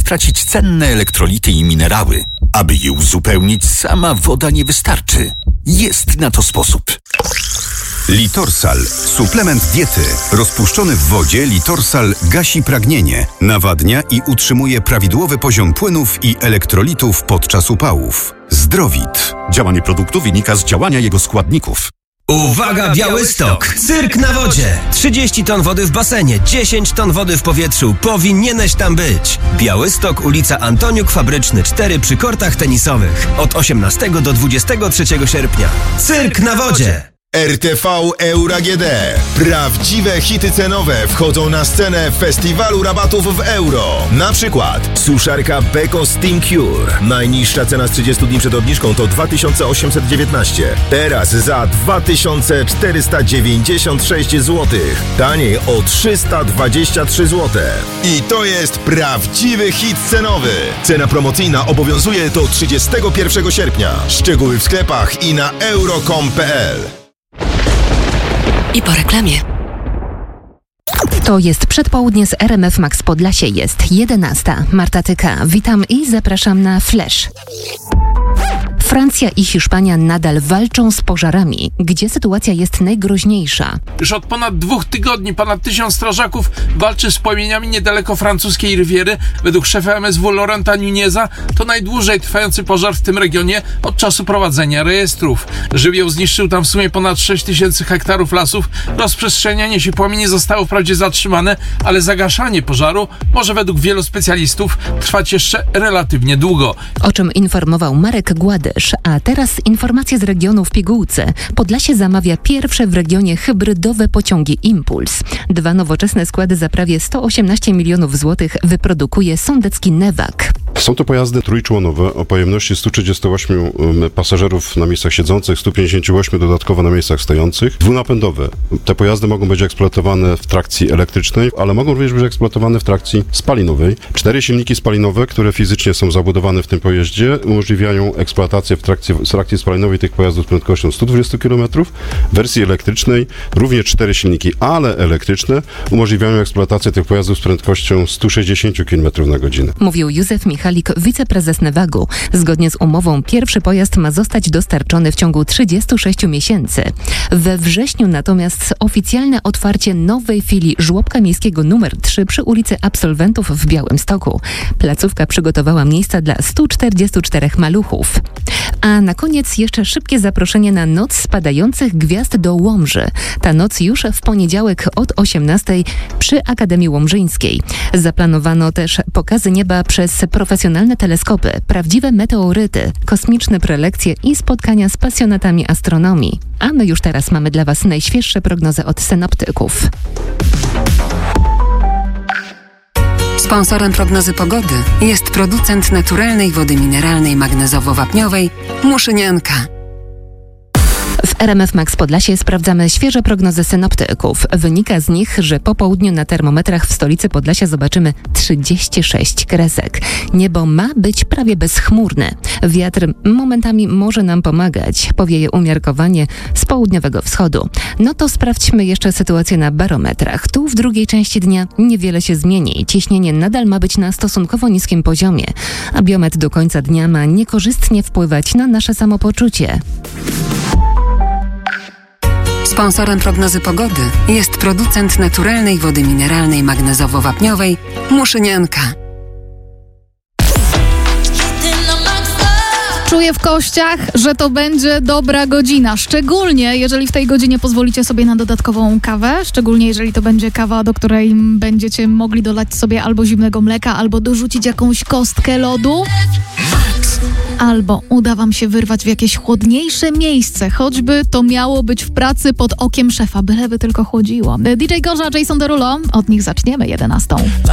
stracić cenne elektrolity i minerały. Aby je uzupełnić, sama woda nie wystarczy. Jest na to sposób. Litorsal. Suplement diety. Rozpuszczony w wodzie Litorsal gasi pragnienie, nawadnia i utrzymuje prawidłowy poziom płynów i elektrolitów podczas upałów. Zdrowit. Działanie produktu wynika z działania jego składników. Uwaga, Białystok! Cyrk na wodzie! 30 ton wody w basenie, 10 ton wody w powietrzu. Powinieneś tam być! Białystok, ulica Antoniuk Fabryczny 4 przy kortach tenisowych. Od 18 do 23 sierpnia. Cyrk na wodzie! RTV Euro AGD. Prawdziwe hity cenowe wchodzą na scenę festiwalu rabatów w euro. Na przykład suszarka Beko Steam Cure. Najniższa cena z 30 dni przed obniżką to 2819. Teraz za 2496 zł. Taniej o 323 zł. I to jest prawdziwy hit cenowy. Cena promocyjna obowiązuje do 31 sierpnia. Szczegóły w sklepach i na euro.com.pl. I po reklamie. To jest przedpołudnie z RMF Max Podlasie. Jest 11. Marta Tyka. Witam i zapraszam na Flash. Francja i Hiszpania nadal walczą z pożarami. Gdzie sytuacja jest najgroźniejsza? Już od ponad 2 tygodni ponad 1000 strażaków walczy z płomieniami niedaleko francuskiej Riviery. Według szefa MSW Laurenta Nuneza to najdłużej trwający pożar w tym regionie od czasu prowadzenia rejestrów. Żywioł zniszczył tam w sumie ponad 6000 hektarów lasów. Rozprzestrzenianie się płomieni zostało wprawdzie zatrzymane, ale zagaszanie pożaru może według wielu specjalistów trwać jeszcze relatywnie długo. O czym informował Marek Gładysz. A teraz informacje z regionu w pigułce. Podlasie zamawia pierwsze w regionie hybrydowe pociągi Impuls. 2 nowoczesne składy za prawie 118 milionów złotych wyprodukuje sądecki Newag. Są to pojazdy trójczłonowe o pojemności 138 pasażerów na miejscach siedzących, 158 dodatkowo na miejscach stojących, dwunapędowe. Te pojazdy mogą być eksploatowane w trakcji elektrycznej, ale mogą również być eksploatowane w trakcji spalinowej. 4 silniki spalinowe, które fizycznie są zabudowane w tym pojeździe, umożliwiają eksploatację w trakcji spalinowej tych pojazdów z prędkością 120 km. W wersji elektrycznej również 4 silniki, ale elektryczne, umożliwiają eksploatację tych pojazdów z prędkością 160 km na godzinę. Mówił Józef Michalik, wiceprezes Newagu. Zgodnie z umową pierwszy pojazd ma zostać dostarczony w ciągu 36 miesięcy. We wrześniu natomiast oficjalne otwarcie nowej filii żłobka miejskiego nr 3 przy ulicy Absolwentów w Białymstoku. Placówka przygotowała miejsca dla 144 maluchów. A na koniec jeszcze szybkie zaproszenie na Noc Spadających Gwiazd do Łomży. Ta noc już w poniedziałek od 18:00 przy Akademii Łomżyńskiej. Zaplanowano też pokazy nieba przez profesjonalne teleskopy, prawdziwe meteoryty, kosmiczne prelekcje i spotkania z pasjonatami astronomii. A my już teraz mamy dla Was najświeższe prognozy od synoptyków. Sponsorem prognozy pogody jest producent naturalnej wody mineralnej magnezowo-wapniowej Muszynianka. W RMF Max Podlasie sprawdzamy świeże prognozy synoptyków. Wynika z nich, że po południu na termometrach w stolicy Podlasia zobaczymy 36 kresek. Niebo ma być prawie bezchmurne. Wiatr momentami może nam pomagać. Powieje umiarkowanie z południowego wschodu. No to sprawdźmy jeszcze sytuację na barometrach. Tu w drugiej części dnia niewiele się zmieni. Ciśnienie nadal ma być na stosunkowo niskim poziomie, a biometr do końca dnia ma niekorzystnie wpływać na nasze samopoczucie. Sponsorem prognozy pogody jest producent naturalnej wody mineralnej magnezowo-wapniowej Muszynianka. Czuję w kościach, że to będzie dobra godzina, szczególnie jeżeli w tej godzinie pozwolicie sobie na dodatkową kawę, szczególnie jeżeli to będzie kawa, do której będziecie mogli dolać sobie albo zimnego mleka, albo dorzucić jakąś kostkę lodu. Albo uda wam się wyrwać w jakieś chłodniejsze miejsce, choćby to miało być w pracy pod okiem szefa, byleby tylko chłodziło. DJ Gorza, Jason Derulo, od nich zaczniemy 11:00.